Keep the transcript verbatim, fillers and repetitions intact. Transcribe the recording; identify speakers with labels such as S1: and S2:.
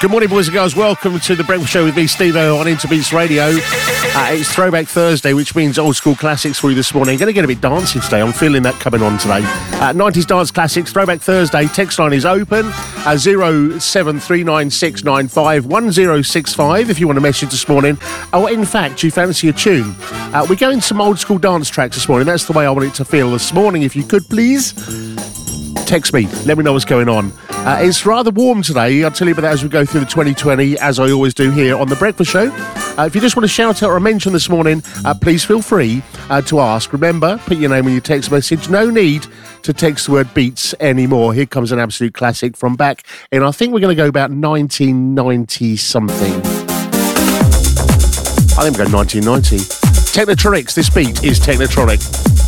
S1: Good morning, boys and girls. Welcome to the Breakfast Show with me, Steve-O, on Interbeats Radio. Uh, it's Throwback Thursday, which means old school classics for you this morning. Going to get a bit dancey today. I'm feeling that coming on today. Uh, nineties dance classics, Throwback Thursday. Text line is open. Uh, zero seven three nine six nine five one zero six five if you want a message this morning. Oh, in fact, you fancy a tune. Uh, we're going some old school dance tracks this morning. That's the way I want it to feel this morning. If you could, please text me. Let me know what's going on. Uh, it's rather warm today. I'll tell you about that as we go through the twenty twenty, as I always do here on The Breakfast Show. Uh, if you just want to shout out or mention this morning, uh, please feel free uh, to ask. Remember, put your name in your text message. No need to text the word beats anymore. Here comes an absolute classic from back in, I think we're going to go about nineteen ninety something. I think we're going nineteen ninety. Technotronics. This beat is Technotronic.